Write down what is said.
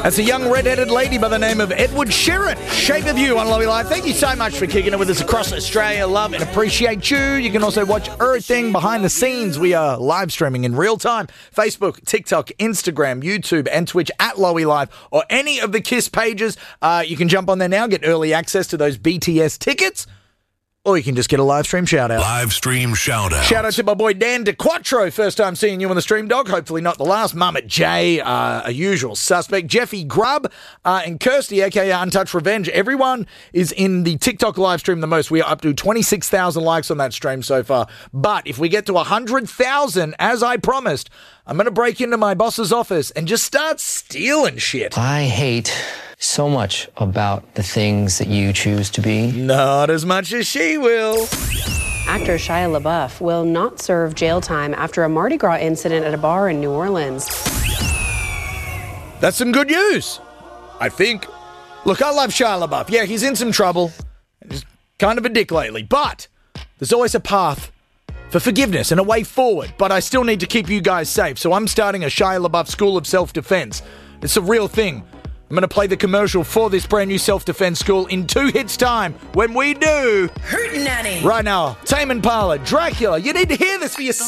That's a young red-headed lady by the name of Edward Sheeran. Shape of You on Lowy Live. Thank you so much for kicking it with us across Australia. Love and appreciate you. You can also watch everything behind the scenes. We are live streaming in real time. Facebook, TikTok, Instagram, YouTube, and Twitch at Lowy Live or any of the KISS pages. You can jump on there now, get early access to those BTS tickets. Or you can just get a live stream shout-out. Live stream shout-out. Shout-out to my boy Dan DeQuattro. First time seeing you on the stream, dog. Hopefully not the last. Mama J, a usual suspect. Jeffy Grubb and Kirsty, a.k.a. Untouched Revenge. Everyone is in the TikTok live stream the most. We are up to 26,000 likes on that stream so far. But if we get to 100,000, as I promised, I'm going to break into my boss's office and just start stealing shit. I hate so much about the things that you choose to be. Not as much as she will. Actor Shia LaBeouf will not serve jail time after a Mardi Gras incident at a bar in New Orleans. That's some good news, I think. Look, I love Shia LaBeouf. Yeah, he's in some trouble. He's kind of a dick lately. But there's always a path for forgiveness and a way forward. But I still need to keep you guys safe. So I'm starting a Shia LaBeouf School of Self-Defense. It's a real thing. I'm going to play the commercial for this brand new self-defense school in 2 hits time when we do... Hootenanny. Right now, Tame Impala, Dracula. You need to hear this for yourself.